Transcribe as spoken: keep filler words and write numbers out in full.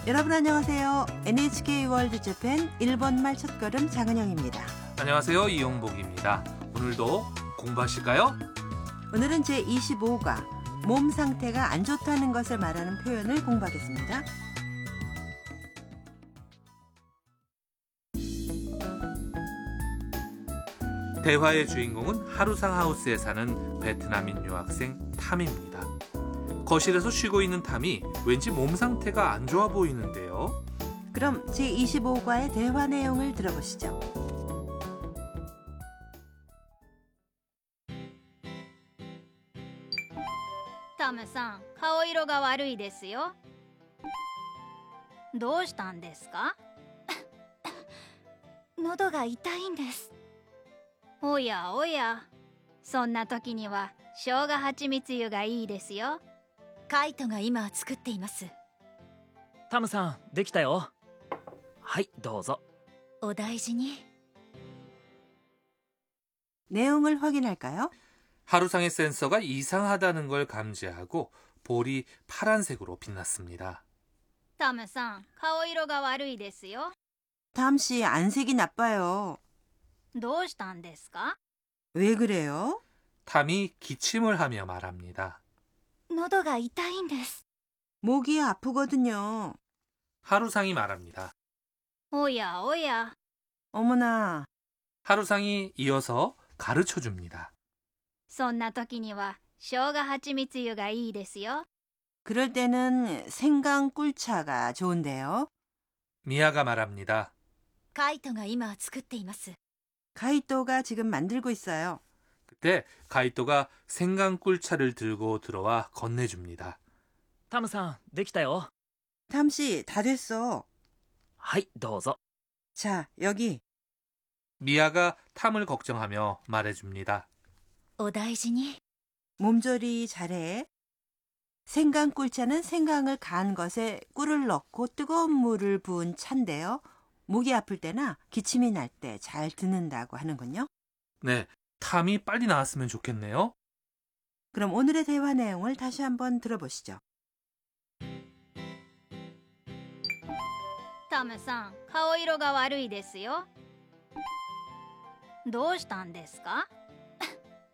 여러분 안녕하세요. 엔에이치케이 월드 재팬 일본말 첫걸음 장은영입니다. 안녕하세요. 이용복입니다. 오늘도 공부하실까요? 오늘은 제이십오 과 몸 상태가 안 좋다는 것을 말하는 표현을 공부하겠습니다. 대화의 주인공은 하루상 하우스에 사는 베트남인 유학생 탐입니다. 거실에서 쉬고 있는 탐이 왠지 몸 상태가 안 좋아 보이는데요. 그럼 제이십오 과의 대화 내용을 들어보시죠. タムさん、顔色が悪いですよ。どうしたんですか？ 喉が痛いんです。 おやおや、そんな時には生姜蜂蜜湯がいいですよ。 カイトが今作っています。 タムさん、できたよ。はい、どうぞ。 お大事に。 내용을 확인할까요? 하루상의 센서가 이상하다는 걸 감지하고 볼이 파란색으로 빛났습니다. タムさん、顔色が悪いですよ。 탐씨 안색이 나빠요. どうしたんですか？ 왜 그래요? 탐이 기침을 하며 말합니다. 喉が痛いんです。 목이 아프거든요. 하루상이 말합니다. おやおや、 어머나. 하루상이 이어서 가르쳐 줍니다. そんな時には生姜蜂蜜湯がいいですよ。 그럴 때는 생강 꿀차가 좋은데요. 미아가 말합니다. カイトが今作っています。 가이토가 지금 만들고 있어요. 그때 가이토가 생강 꿀차를 들고 들어와 건네줍니다. タムさん、できたよ。 탐씨 다 됐어. はい、どうぞ。 자, 여기. 미아가 탐을 걱정하며 말해줍니다. お大事に。 몸조리 잘해. 생강 꿀차는 생강을 간 것에 꿀을 넣고 뜨거운 물을 부은 차인데요. 목이 아플 때나 기침이 날 때 잘 듣는다고 하는군요. 네, 탐이 빨리 나았으면 좋겠네요. 그럼 오늘의 대화 내용을 다시 한번 들어보시죠. タムさん、顔色が悪いですよ。どうしたんですか？